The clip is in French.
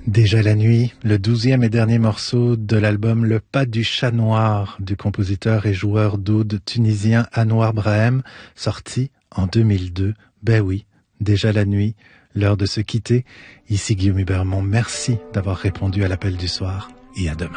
Déjà la nuit, le 12e et dernier morceau de l'album Le Pas du Chat Noir du compositeur et joueur d'oud tunisien Anouar Brahem, sorti en 2002. Ben oui, déjà la nuit, l'heure de se quitter. Ici Guillaume Hubermont, merci d'avoir répondu à l'appel du soir et à demain.